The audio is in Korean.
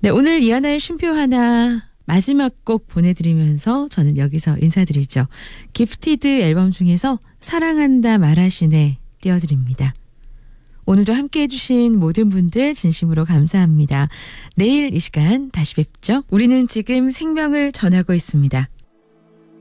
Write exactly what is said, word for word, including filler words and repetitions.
네, 오늘 이하나의 쉼표 하나 마지막 곡 보내드리면서 저는 여기서 인사드리죠. 기프티드 앨범 중에서 사랑한다 말하시네 띄워드립니다. 오늘도 함께해 주신 모든 분들 진심으로 감사합니다. 내일 이 시간 다시 뵙죠. 우리는 지금 생명을 전하고 있습니다.